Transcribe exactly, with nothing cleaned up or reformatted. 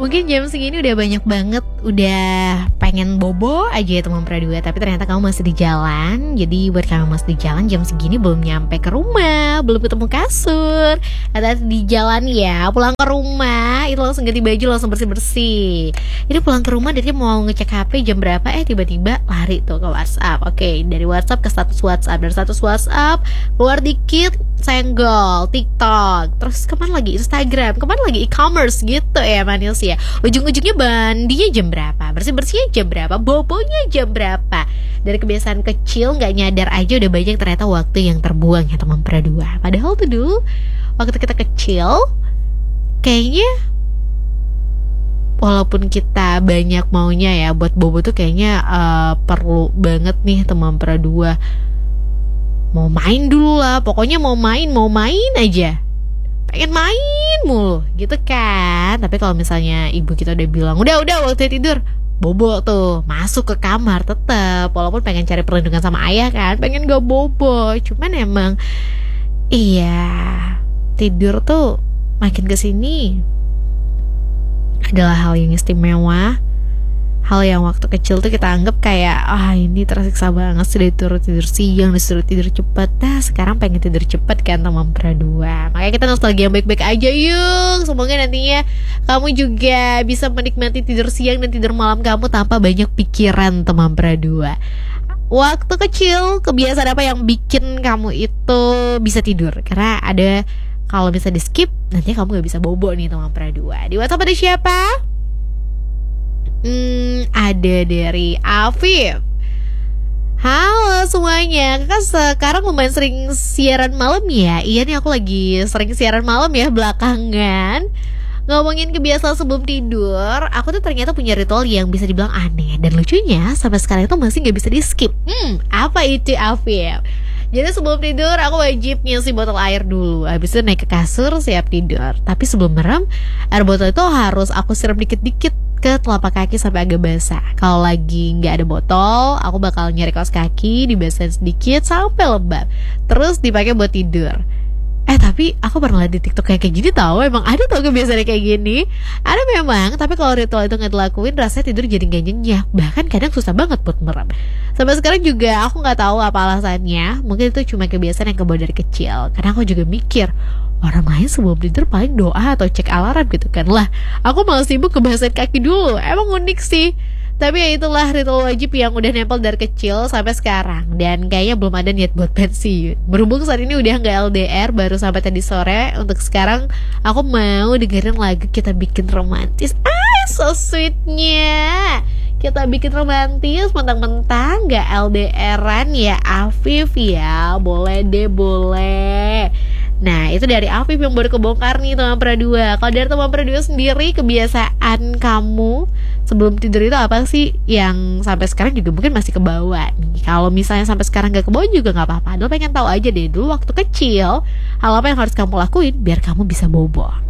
Mungkin jam segini udah banyak banget, udah pengen bobo aja ya teman Pradua, tapi ternyata kamu masih di jalan. Jadi buat kamu masih di jalan jam segini belum nyampe ke rumah, belum ketemu kasur, atau di jalan ya, pulang ke rumah itu langsung ganti baju, langsung bersih-bersih. Ini pulang ke rumah dia mau ngecek H P jam berapa, eh tiba-tiba lari tuh ke WhatsApp. Oke, dari WhatsApp ke status WhatsApp, dari status WhatsApp keluar dikit senggol, TikTok, terus kemana lagi, Instagram, kemana lagi, e-commerce gitu ya manis ya. Ujung-ujungnya bandinya jam berapa, bersih-bersihnya jam berapa, bobonya jam berapa. Dari kebiasaan kecil gak nyadar aja udah banyak ternyata waktu yang terbuang ya teman Pradua. Padahal tuh dulu waktu kita kecil kayaknya walaupun kita banyak maunya ya buat bobo tuh kayaknya uh, perlu banget nih teman Pradua. Mau main dulu lah, pokoknya mau main, mau main aja, pengen main mulu gitu kan. Tapi kalau misalnya ibu kita udah bilang udah udah waktu tidur, bobo tuh masuk ke kamar tetap, walaupun pengen cari perlindungan sama ayah kan, pengen gak bobo. Cuman emang iya, tidur tuh makin kesini adalah hal yang istimewa, hal yang waktu kecil tuh kita anggap kayak ah ini tersiksa banget sih, disuruh tidur siang, disuruh tidur cepat. Nah sekarang pengen tidur cepat kan teman Pradua. Makanya kita nostalgia yang baik-baik aja yuk. Semoga nantinya kamu juga bisa menikmati tidur siang dan tidur malam kamu tanpa banyak pikiran teman Pradua. Waktu kecil kebiasaan apa yang bikin kamu itu bisa tidur? Karena ada, kalau bisa di skip nanti kamu gak bisa bobo nih teman Pradua. Di WhatsApp ada siapa? Hmm, ada dari Afif. Halo semuanya, kakak sekarang lumayan sering siaran malam ya. Iya nih aku lagi sering siaran malam ya belakangan. Ngomongin kebiasaan sebelum tidur, aku tuh ternyata punya ritual yang bisa dibilang aneh. Dan lucunya sampai sekarang itu masih gak bisa di skip. Hmm, apa itu Afif? Jadi sebelum tidur aku wajib ngisi botol air dulu. Habis itu naik ke kasur siap tidur. Tapi sebelum merem, air botol itu harus aku siram dikit-dikit ke telapak kaki sampai agak basah. Kalau lagi nggak ada botol, aku bakal nyari kaos kaki, dibasahin sedikit sampai lembab, terus dipakai buat tidur. Eh tapi aku pernah lihat di TikTok kayak kayak gini tahu, emang ada tau kebiasaan kayak gini. Ada memang, tapi kalau ritual itu nggak dilakuin rasanya tidur jadi nggak nyenyak, bahkan kadang susah banget buat merem. Sampai sekarang juga aku nggak tahu apa alasannya. Mungkin itu cuma kebiasaan yang kebawa dari kecil. Karena aku juga mikir, orang lain sebelum tidur paling doa atau cek alarm gitu kan. Lah, aku malah sibuk kebasahin kaki dulu. Emang unik sih. Tapi ya itulah ritual wajib yang udah nempel dari kecil sampai sekarang. Dan kayaknya belum ada niat buat pensiun. Berhubung saat ini udah gak L D R, baru sampai tadi sore. Untuk sekarang aku mau dengerin lagu Kita Bikin Romantis. Ah, so sweetnya. Kita bikin romantis, mentang-mentang gak L D R-an ya Afif ya. Boleh deh, boleh. Nah itu dari Afif yang baru kebongkar nih teman Pradua. Kalau dari teman Pradua sendiri, kebiasaan kamu sebelum tidur itu apa sih yang sampai sekarang juga mungkin masih kebawa nih? Kalau misalnya sampai sekarang gak kebawa juga gak apa-apa. Dulu pengen tahu aja deh dulu waktu kecil hal apa yang harus kamu lakuin biar kamu bisa bobo.